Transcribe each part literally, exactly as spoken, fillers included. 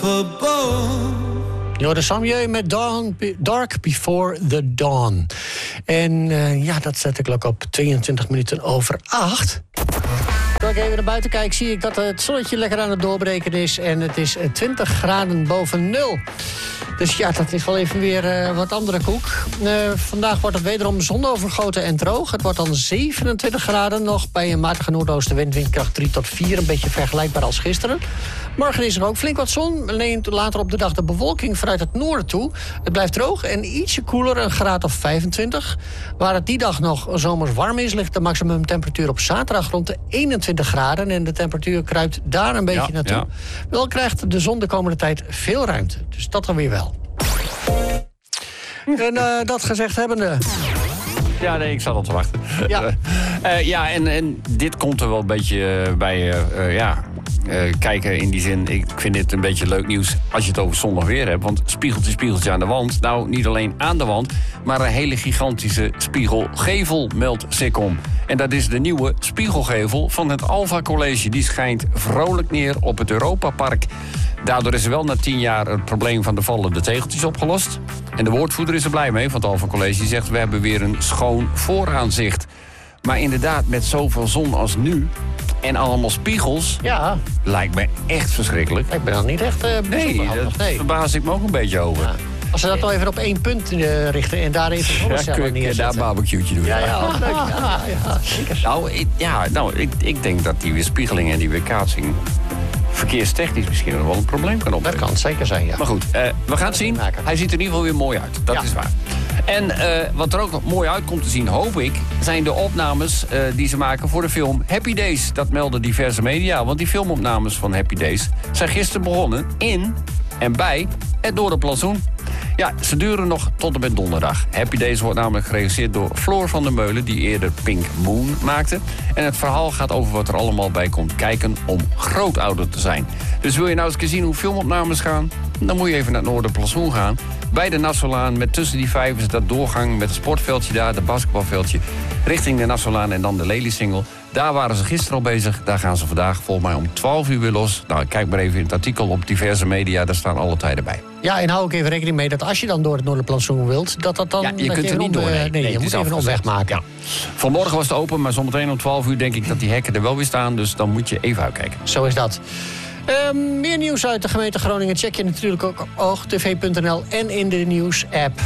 above. Jorde Samje met Dawn, Dark Before the Dawn. En uh, ja, dat zet ik ook op tweeëntwintig minuten over acht. Als ik even naar buiten kijk, zie ik dat het zonnetje lekker aan het doorbreken is. En het is twintig graden boven nul. Dus ja, dat is wel even weer uh, wat andere koek. Uh, vandaag wordt het wederom zonovergoten en droog. Het wordt dan zevenentwintig graden nog bij een matige noordoostenwind, windkracht drie tot vier. Een beetje vergelijkbaar als gisteren. Morgen is er ook flink wat zon. Neemt later op de dag de bewolking vanuit het noorden toe. Het blijft droog en ietsje koeler, een graad of vijfentwintig. Waar het die dag nog zomers warm is, ligt de maximumtemperatuur op zaterdag rond de eenentwintig graden. En de temperatuur kruipt daar een beetje ja, naartoe. Ja. Wel krijgt de zon de komende tijd veel ruimte. Dus dat dan weer wel. En uh, dat gezegd hebbende... Ja, nee, ik zat al te wachten. Ja, uh, ja en, en dit komt er wel een beetje uh, bij... Uh, uh, ja. Uh, kijken in die zin, ik vind dit een beetje leuk nieuws als je het over zondag weer hebt. Want spiegeltje, spiegeltje aan de wand. Nou, niet alleen aan de wand, maar een hele gigantische spiegelgevel, meldt Sikkom. En dat is de nieuwe spiegelgevel van het Alpha College. Die schijnt vrolijk neer op het Europapark. Daardoor is er wel na tien jaar het probleem van de vallende tegeltjes opgelost. En de woordvoerder is er blij mee van het Alpha College. Die zegt, we hebben weer een schoon vooraanzicht. Maar inderdaad, met zoveel zon als nu... en allemaal spiegels, ja, lijkt me echt verschrikkelijk. Ik ben dan niet echt uh, nee, dat nee. verbaas ik me ook een beetje over. Ja. Als ze dat nou even op één punt uh, richten en daar even zonnecellen ja, neerzetten. Daar een barbecue'tje doen. Ja, ja, ja, leuk. Ja, ja, ja, zeker. Nou, ik, ja, nou ik, ik denk dat die weerspiegeling en die weerkaatsing... verkeerstechnisch misschien nog wel een probleem kan opbrengen. Dat kan zeker zijn, ja. Maar goed, uh, we gaan het zien. Hij ziet er in ieder geval weer mooi uit. Dat ja. is waar. En uh, wat er ook nog mooi uit komt te zien, hoop ik... zijn de opnames uh, die ze maken voor de film Happy Days. Dat melden diverse media. Want die filmopnames van Happy Days zijn gisteren begonnen... in en bij het Noorderplantsoen. Ja, ze duren nog tot en met donderdag. Happy Days wordt namelijk geregisseerd door Floor van der Meulen... die eerder Pink Moon maakte. En het verhaal gaat over wat er allemaal bij komt kijken... om grootouder te zijn. Dus wil je nou eens een keer zien hoe filmopnames gaan... dan moet je even naar het Noorderplantsoen gaan. Bij de Nassaulaan, met tussen die vijvers dat doorgang... met het sportveldje daar, het basketbalveldje... richting de Nassaulaan en dan de Lelysingel. Daar waren ze gisteren al bezig. Daar gaan ze vandaag volgens mij om twaalf uur weer los. Nou, kijk maar even in het artikel op diverse media. Daar staan alle tijden bij. Ja, en hou ook even rekening mee dat als je dan door het Noorderplantsoen wilt... dat dat dan... Ja, je kunt er niet door. Nee, nee, nee je moet even een omweg maken. Ja. Vanmorgen was het open, maar zometeen om twaalf uur denk ik dat die hekken er wel weer staan. Dus dan moet je even uitkijken. Zo is dat. Uh, meer nieuws uit de gemeente Groningen check je natuurlijk ook op oogtv punt n l en in de nieuws-app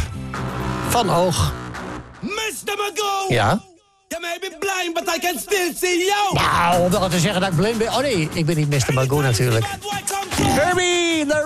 van Oog. mister Magoo! Ja? You may be blind, but I can still see you! Nou, om wel te zeggen dat ik blind ben... Oh nee, ik ben niet mister Magoo natuurlijk. Herbie, the